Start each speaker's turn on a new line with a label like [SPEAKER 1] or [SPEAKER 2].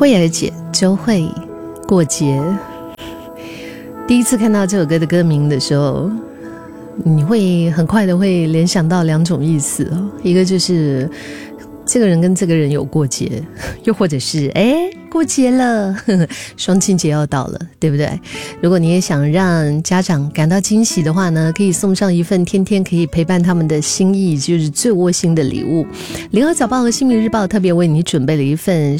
[SPEAKER 1] 慧儿姐周慧过节。第一次看到这首歌的歌名的时候，你会很快的会联想到两种意思哦，一个就是这个人跟这个人有过节，又或者是过节了，双亲节要到了，对不对？如果你也想让家长感到惊喜的话呢，可以送上一份天天可以陪伴他们的心意，就是最窝心的礼物。联合早报和新民日报特别为你准备了一份